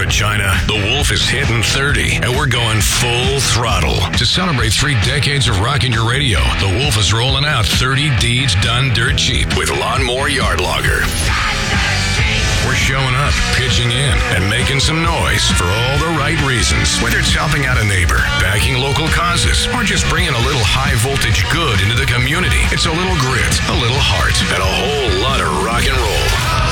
Regina, the Wolf is hitting 30, and we're going full throttle. To celebrate 3 decades of rocking your radio, the Wolf is rolling out 30 deeds done dirt cheap with Lawnmower Yard Logger. We're showing up, pitching in, and making some noise for all the right reasons. Whether it's helping out a neighbor, backing local causes, or just bringing a little high-voltage good into the community, it's a little grit, a little heart, and a whole lot of rock and roll.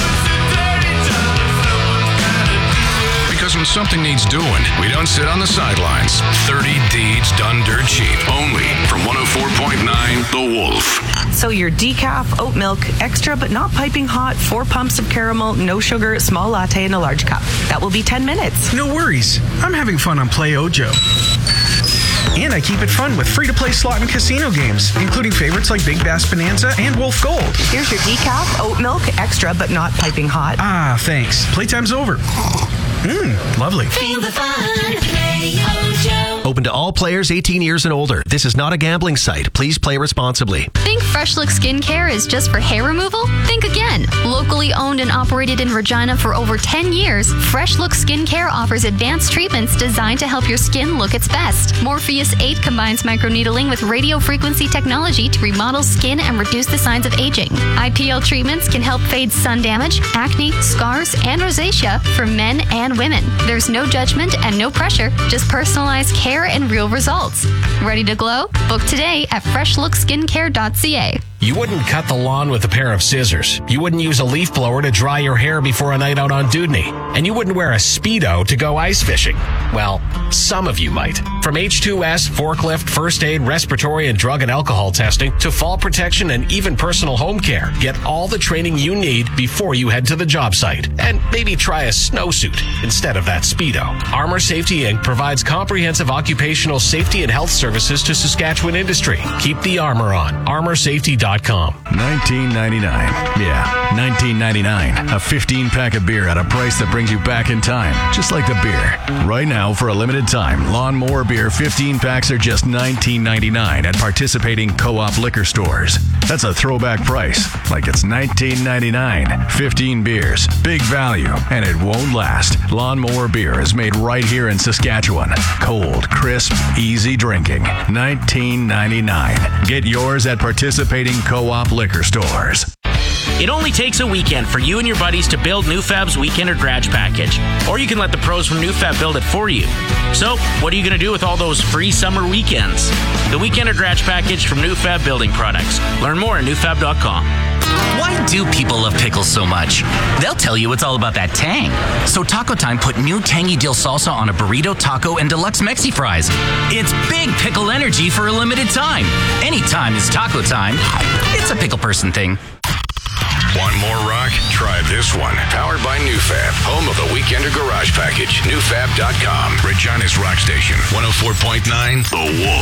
Because when something needs doing, we don't sit on the sidelines. 30 deeds done dirt cheap. Only from 104.9 The Wolf. So your decaf, oat milk, extra but not piping hot, 4 pumps of caramel, no sugar, small latte in a large cup. That will be 10 minutes. No worries. I'm having fun on Play Ojo. And I keep it fun with free-to-play slot and casino games, including favorites like Big Bass Bonanza and Wolf Gold. Here's your decaf, oat milk, extra but not piping hot. Ah, thanks. Playtime's over. Lovely. Feel the fun. Play Ojo. Open to all players 18 years and older. This is not a gambling site. Please play responsibly. Think Fresh Look Skincare is just for hair removal? Think again. Locally owned and operated in Regina for over 10 years, Fresh Look Skincare offers advanced treatments designed to help your skin look its best. Morpheus 8 combines microneedling with radio frequency technology to remodel skin and reduce the signs of aging. IPL treatments can help fade sun damage, acne, scars, and rosacea for men and women. There's no judgment and no pressure, just personalized care and real results. Ready to glow? Book today at freshlookskincare.ca. You wouldn't cut the lawn with a pair of scissors. You wouldn't use a leaf blower to dry your hair before a night out on Dudney. And you wouldn't wear a Speedo to go ice fishing. Well, some of you might. From H2S, forklift, first aid, respiratory, and drug and alcohol testing to fall protection and even personal home care. Get all the training you need before you head to the job site. And maybe try a snowsuit instead of that Speedo. Armor Safety Inc. provides comprehensive occupational safety and health services to Saskatchewan industry. Keep the armor on. ArmorSafety.com. $19.99. Yeah, $19.99. A 15-pack of beer at a price that brings you back in time. Just like the beer. Right now, for a limited time, Lawnmower Beer 15 packs are just $19.99 at participating co-op liquor stores. That's a throwback price. Like it's $19.99. 15 beers. Big value. And it won't last. Lawnmower Beer is made right here in Saskatchewan. Cold, crisp, easy drinking. $19.99. Get yours at participating co-op liquor stores. It only takes a weekend for you and your buddies to build NewFab's Weekender Garage Package. Or you can let the pros from NewFab build it for you. So, what are you going to do with all those free summer weekends? The Weekender Garage Package from NewFab Building Products. Learn more at newfab.com. Why do people love pickles so much? They'll tell you it's all about that tang. So Taco Time put new tangy dill salsa on a burrito, taco, and deluxe Mexi fries. It's big pickle energy for a limited time. Anytime is taco time. It's a pickle person thing. Want more rock? Try this one. Powered by NewFab, home of the Weekender Garage Package. NewFab.com. Regina's Rock Station, 104.9 The Wolf.